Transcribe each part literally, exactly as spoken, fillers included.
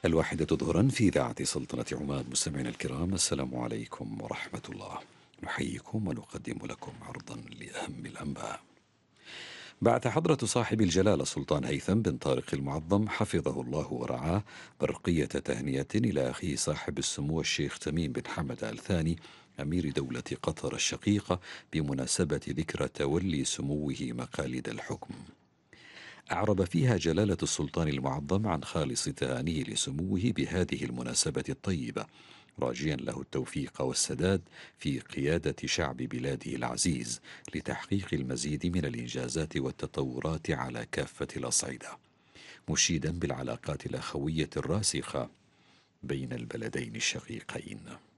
الواحدة ظهرا في إذاعة سلطنة عمان. مستمعينا الكرام، السلام عليكم ورحمة الله. نحييكم ونقدم لكم عرضا لأهم الأنباء. بعث حضرة صاحب الجلالة السلطان هيثم بن طارق المعظم حفظه الله ورعاه برقية تهنئة إلى أخيه صاحب السمو الشيخ تميم بن حمد آل ثاني أمير دولة قطر الشقيقة بمناسبة ذكرى تولي سموه مقاليد الحكم. أعرب فيها جلالة السلطان المعظم عن خالص تهانيه لسموه بهذه المناسبة الطيبة، راجيا له التوفيق والسداد في قيادة شعب بلاده العزيز لتحقيق المزيد من الإنجازات والتطورات على كافة الأصعدة، مشيدا بالعلاقات الأخوية الراسخة بين البلدين الشقيقين.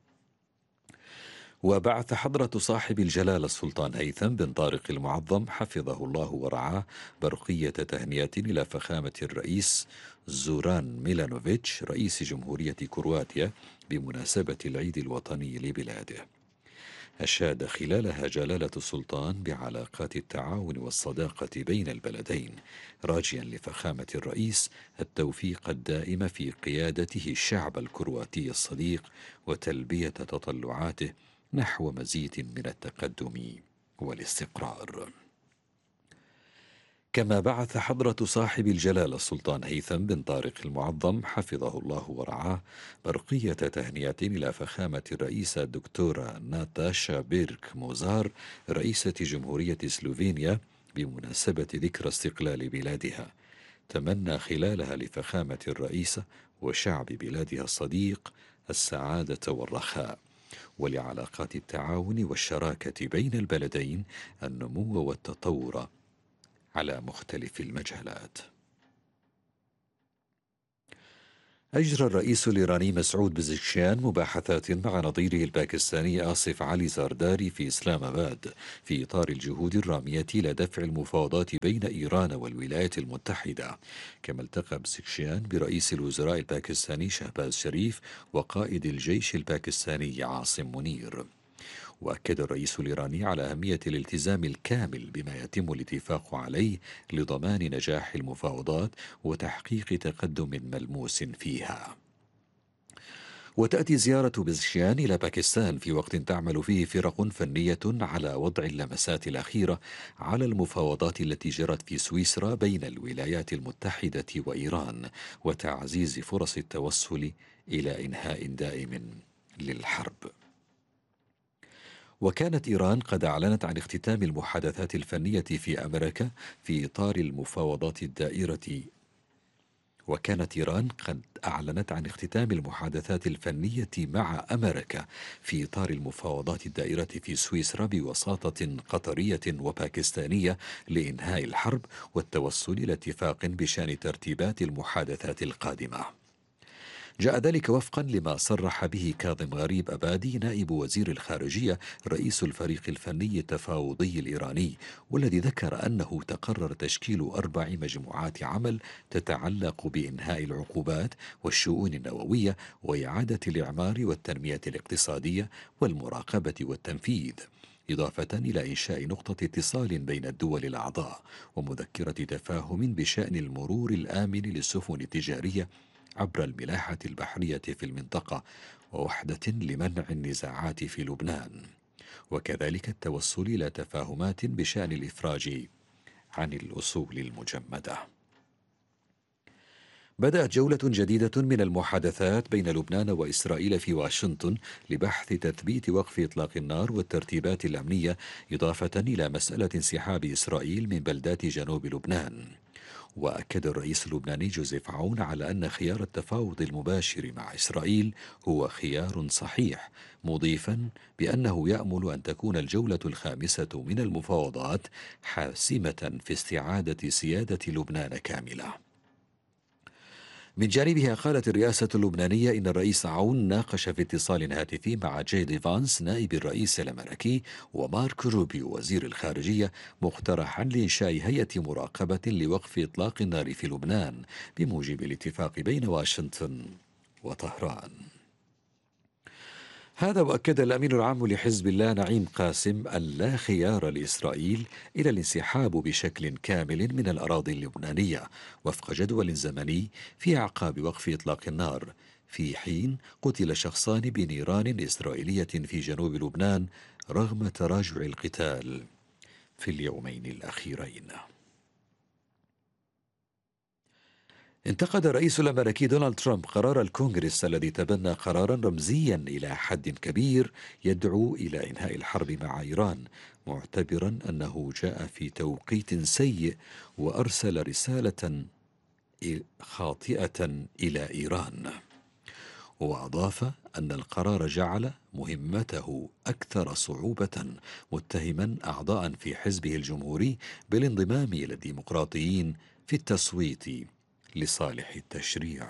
وبعث حضرة صاحب الجلالة السلطان هيثم بن طارق المعظم حفظه الله ورعاه برقية تهنئة إلى فخامة الرئيس زوران ميلانوفيتش رئيس جمهورية كرواتيا بمناسبة العيد الوطني لبلاده. أشاد خلالها جلالة السلطان بعلاقات التعاون والصداقة بين البلدين، راجيا لفخامة الرئيس التوفيق الدائم في قيادته الشعب الكرواتي الصديق وتلبية تطلعاته نحو مزيد من التقدم والاستقرار. كما بعث حضرة صاحب الجلالة السلطان هيثم بن طارق المعظم حفظه الله ورعاه برقية تهنئة إلى فخامة الرئيسة الدكتورة ناتاشا بيرك موزار رئيسة جمهورية سلوفينيا بمناسبة ذكرى استقلال بلادها، تمنى خلالها لفخامة الرئيسة وشعب بلادها الصديق السعادة والرخاء، ولعلاقات التعاون والشراكة بين البلدين النمو والتطور على مختلف المجالات. أجرى الرئيس الإيراني مسعود بزكشيان مباحثات مع نظيره الباكستاني آصف علي زرداري في إسلام آباد في إطار الجهود الرامية إلى دفع المفاوضات بين إيران والولايات المتحدة. كما التقى بزكشيان برئيس الوزراء الباكستاني شهباز شريف وقائد الجيش الباكستاني عاصم منير. وأكد الرئيس الإيراني على أهمية الالتزام الكامل بما يتم الاتفاق عليه لضمان نجاح المفاوضات وتحقيق تقدم ملموس فيها. وتأتي زيارة بزشيان إلى باكستان في وقت تعمل فيه فرق فنية على وضع اللمسات الأخيرة على المفاوضات التي جرت في سويسرا بين الولايات المتحدة وإيران وتعزيز فرص التوصل إلى إنهاء دائم للحرب. وكانت إيران قد أعلنت عن اختتام المحادثات الفنية في أمريكا في إطار المفاوضات الدائرة وكانت إيران قد أعلنت عن اختتام المحادثات الفنية مع أمريكا في إطار المفاوضات الدائرة في سويسرا بوساطة قطرية وباكستانية لإنهاء الحرب والتوصل إلى اتفاق بشأن ترتيبات المحادثات القادمة. جاء ذلك وفقا لما صرح به كاظم غريب أبادي نائب وزير الخارجية رئيس الفريق الفني التفاوضي الإيراني، والذي ذكر أنه تقرر تشكيل أربع مجموعات عمل تتعلق بإنهاء العقوبات والشؤون النووية وإعادة الإعمار والتنمية الاقتصادية والمراقبة والتنفيذ، إضافة إلى إنشاء نقطة اتصال بين الدول الأعضاء ومذكرة تفاهم بشأن المرور الآمن للسفن التجارية عبر الملاحة البحرية في المنطقة ووحدة لمنع النزاعات في لبنان، وكذلك التوصل إلى تفاهمات بشأن الإفراج عن الأصول المجمدة. بدأت جولة جديدة من المحادثات بين لبنان وإسرائيل في واشنطن لبحث تثبيت وقف إطلاق النار والترتيبات الأمنية، إضافة إلى مسألة انسحاب إسرائيل من بلدات جنوب لبنان. وأكد الرئيس اللبناني جوزيف عون على أن خيار التفاوض المباشر مع إسرائيل هو خيار صحيح، مضيفا بأنه يأمل أن تكون الجولة الخامسة من المفاوضات حاسمة في استعادة سيادة لبنان كاملة. من جانبها قالت الرئاسة اللبنانية إن الرئيس عون ناقش في اتصال هاتفي مع جي دي فانس نائب الرئيس الأمريكي ومارك روبيو وزير الخارجية مقترحا لإنشاء هيئة مراقبة لوقف إطلاق النار في لبنان بموجب الاتفاق بين واشنطن وطهران. هذا وأكد الأمين العام لحزب الله نعيم قاسم أن لا خيار لإسرائيل إلى الانسحاب بشكل كامل من الأراضي اللبنانية وفق جدول زمني في أعقاب وقف إطلاق النار، في حين قتل شخصان بنيران إسرائيلية في جنوب لبنان رغم تراجع القتال في اليومين الأخيرين. انتقد الرئيس الأمريكي دونالد ترامب قرار الكونغرس الذي تبنى قرارا رمزيا إلى حد كبير يدعو إلى إنهاء الحرب مع إيران، معتبرا أنه جاء في توقيت سيء وأرسل رسالة خاطئة إلى إيران. وأضاف أن القرار جعل مهمته أكثر صعوبة، متهما أعضاء في حزبه الجمهوري بالانضمام إلى الديمقراطيين في التصويت لصالح التشريع.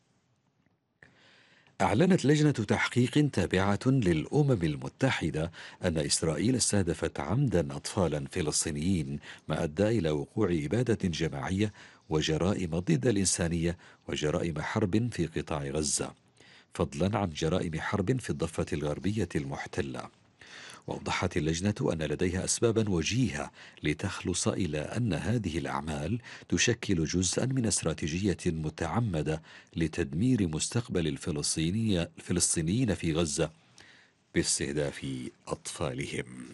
أعلنت لجنة تحقيق تابعة للأمم المتحدة أن إسرائيل استهدفت عمدا أطفالا فلسطينيين، ما أدى إلى وقوع إبادة جماعية وجرائم ضد الإنسانية وجرائم حرب في قطاع غزة، فضلا عن جرائم حرب في الضفة الغربية المحتلة. وأوضحت اللجنة أن لديها أسبابا وجيهة لتخلص إلى أن هذه الأعمال تشكل جزءا من استراتيجية متعمدة لتدمير مستقبل الفلسطينيين في غزة باستهداف أطفالهم.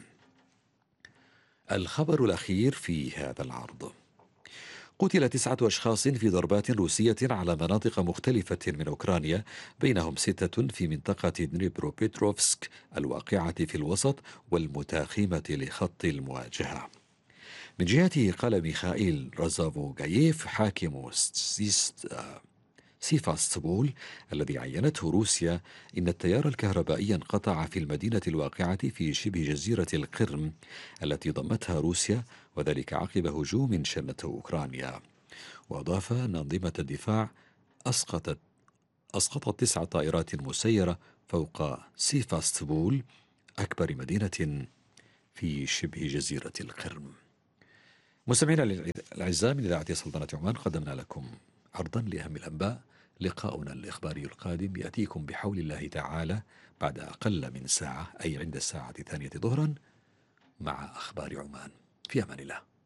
الخبر الأخير في هذا العرض: قتل تسعة أشخاص في ضربات روسية على مناطق مختلفة من أوكرانيا، بينهم ستة في منطقة دنيبروبيتروفسك الواقعة في الوسط والمتاخمة لخط المواجهة. من جهته قال ميخائيل رازافوغاييف حاكم سيست سيفاستوبول الذي عينته روسيا إن التيار الكهربائي انقطع في المدينة الواقعة في شبه جزيرة القرم التي ضمتها روسيا، وذلك عقب هجوم شنته أوكرانيا. وأضاف أن أنظمة الدفاع أسقطت أسقطت تسع طائرات مسيرة فوق سيفاستوبول أكبر مدينة في شبه جزيرة القرم. مستمعينا الأعزاء، من إذاعة سلطنة عمان قدمنا لكم عرضا لأهم الأنباء. لقاؤنا الإخباري القادم يأتيكم بحول الله تعالى بعد أقل من ساعة، أي عند الساعة الثانية ظهرا، مع أخبار عمان. في أمان الله.